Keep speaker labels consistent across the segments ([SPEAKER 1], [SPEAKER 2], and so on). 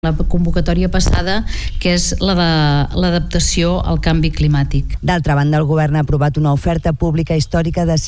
[SPEAKER 1] La convocatòria passada, que és la de l'adaptació al canvi climàtic.
[SPEAKER 2] D'altra banda, el govern ha aprovat una oferta pública històrica de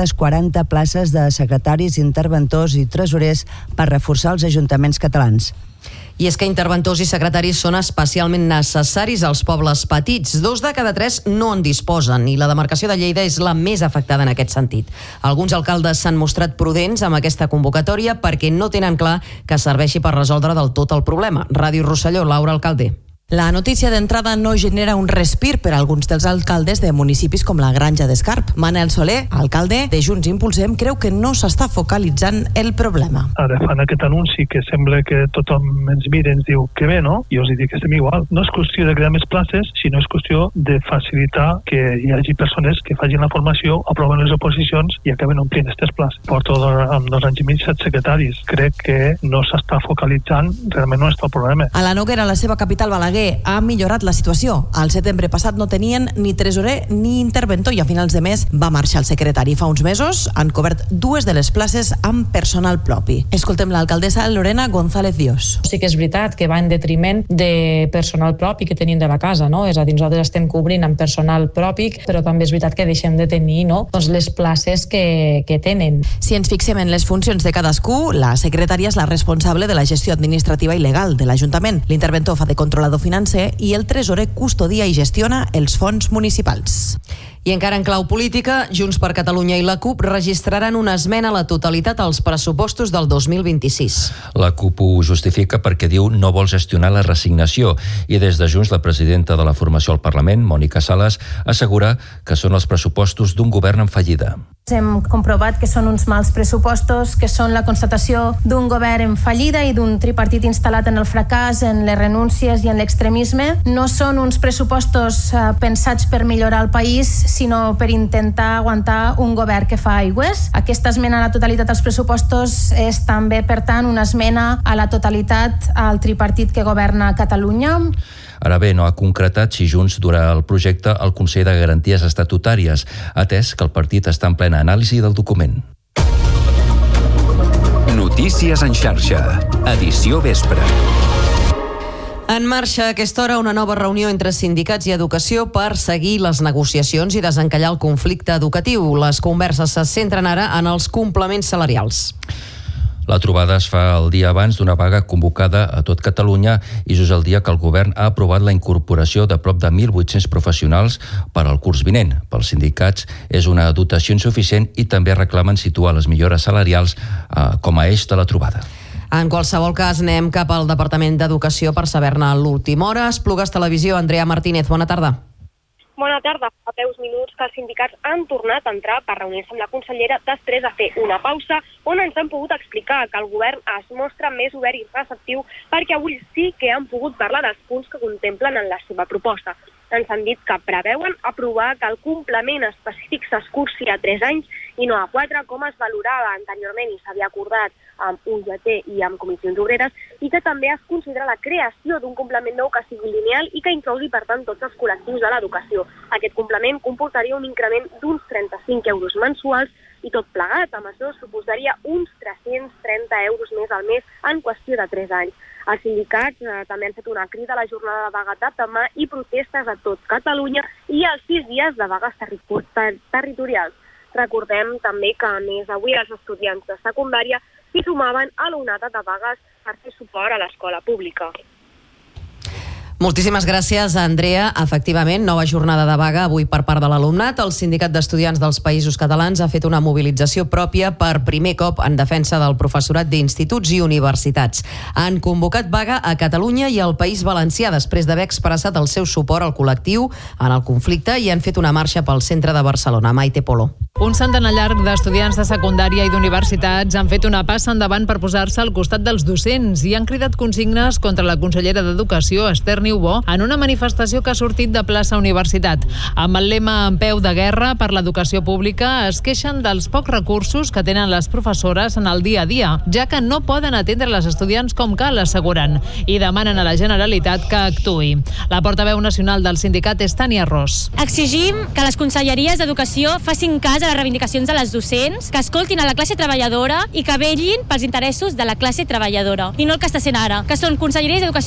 [SPEAKER 2] 540 places de secretaris, interventors i tresorers per reforçar els ajuntaments catalans.
[SPEAKER 3] I és que interventors i secretaris són especialment necessaris als pobles petits. 2 de cada 3 no en disposen i la demarcació de Lleida és la més afectada en aquest sentit. Alguns alcaldes s'han mostrat prudents amb aquesta convocatòria perquè no tenen clar que serveixi per resoldre del tot el problema. Ràdio Rosselló, Laura Alcalde.
[SPEAKER 4] La notícia d'entrada no genera un respir per a alguns dels alcaldes de municipis com la Granja d'Escarp. Manel Soler, alcalde de Junts Impulsem, creu que no s'està focalitzant el problema.
[SPEAKER 5] Ara fan aquest anunci que sembla que tothom ens mira i ens diu que bé, no? Jo els dic que estem igual. No és qüestió de crear més places, sinó és qüestió de facilitar que hi hagi persones que facin la formació, aproven les oposicions i acaben omplint aquestes places. Porto amb 2 anys i mig 7 secretaris. Crec que no s'està focalitzant realment on està el problema.
[SPEAKER 4] A la Noguera, la seva capital, Balaguer, ha millorat la situació. Al setembre passat no tenien ni tresorer ni interventor i a finals de mes va marxar el secretari. Fa uns mesos han cobert 2 de les places amb personal propi. Escoltem l'alcaldessa Lorena González Dios.
[SPEAKER 6] Sí que és veritat que va en detriment de personal propi que tenim de la casa, no? És a dir, nosaltres estem cobrint amb personal propi, però també és veritat que deixem de tenir, no? Doncs les places que tenen.
[SPEAKER 4] Si ens fixem en les funcions de cadascú, la secretària és la responsable de la gestió administrativa i legal de l'Ajuntament. L'interventor fa de controlador financer i el tresorer custodia i gestiona els fons municipals.
[SPEAKER 3] I encara en clau política, Junts per Catalunya i la CUP registraran una esmena a la totalitat als pressupostos del 2026.
[SPEAKER 7] La CUP ho justifica perquè diu no vol gestionar la resignació i des de Junts la presidenta de la formació al Parlament, Mònica Sales, assegura que són els pressupostos d'un govern en fallida.
[SPEAKER 8] Hem comprovat que són uns mals pressupostos, que són la constatació d'un govern en fallida i d'un tripartit instal·lat en el fracàs, en les renúncies i en l'extremisme. No són uns pressupostos pensats per millorar el país, sinó per intentar aguantar un govern que fa aigües. Aquesta esmena a la totalitat als pressupostos és també, per tant, una esmena a la totalitat al tripartit que governa Catalunya.
[SPEAKER 7] Ara bé, no ha concretat si Junts durà el projecte al Consell de Garanties Estatutàries, atès que el partit està en plena anàlisi del document.
[SPEAKER 9] Notícies en xarxa, edició vespre.
[SPEAKER 3] En marxa a aquesta hora una nova reunió entre sindicats i educació per seguir les negociacions i desencallar el conflicte educatiu. Les converses se centren ara en els complements salarials.
[SPEAKER 7] La trobada es fa el dia abans d'una vaga convocada a tot Catalunya i just el dia que el govern ha aprovat la incorporació de prop de 1.800 professionals per al curs vinent. Pels sindicats és una dotació insuficient i també reclamen situar les millores salarials com a eix de la trobada.
[SPEAKER 3] En qualsevol cas, anem cap al Departament d'Educació per saber-ne l'última hora. Esplugues Televisió, Andrea Martínez, bona tarda.
[SPEAKER 10] Bona tarda. Fa peus minuts que els sindicats han tornat a entrar per reunir-se amb la consellera després de fer una pausa on ens han pogut explicar que el govern es mostra més obert i receptiu perquè avui sí que han pogut parlar dels punts que contemplen en la seva proposta. Ens han dit que preveuen aprovar que el complement específic s'escurci a 3 anys i no a 4, com es valorava anteriorment i s'havia acordat amb UGT i amb comissions obreres, i que també es considera la creació d'un complement nou que sigui lineal i que inclogui, per tant, tots els col·lectius de l'educació. Aquest complement comportaria un increment d'uns 35 euros mensuals i tot plegat, amb això suposaria uns 330 euros més al mes en qüestió de 3 anys. Els sindicats també han fet una crida a la jornada de vaga de demà i protestes a tot Catalunya i als 6 dies de vagues territorials. Recordem també que, a més, avui els estudiants de secundària s'hi sumaven a l'onada de vagues per fer suport a l'escola pública.
[SPEAKER 3] Moltíssimes gràcies, Andrea. Efectivament, nova jornada de vaga avui per part de l'alumnat. El Sindicat d'Estudiants dels Països Catalans ha fet una mobilització pròpia per primer cop en defensa del professorat d'instituts i universitats. Han convocat vaga a Catalunya i al País Valencià després d'haver expressat el seu suport al col·lectiu en el conflicte i han fet una marxa pel centre de Barcelona. Maite Polo.
[SPEAKER 11] Un centenar llarg d'estudiants de secundària i d'universitats han fet una passa endavant per posar-se al costat dels docents i han cridat consignes contra la consellera d'Educació, Esther Niubó, en una manifestació que ha sortit de plaça Universitat. Amb el lema En peu de guerra per l'educació pública es queixen dels pocs recursos que tenen les professores en el dia a dia, ja que no poden atendre les estudiants com cal, asseguren, i demanen a la Generalitat que actuï. La portaveu nacional del sindicat és Tània Ros.
[SPEAKER 12] Exigim que les conselleries d'Educació facin cas a a les reivindicacions de les docents, que escoltin a la classe treballadora i que vetllin pels interessos de la classe treballadora i no el que està sent ara, que són conselleries d'Educació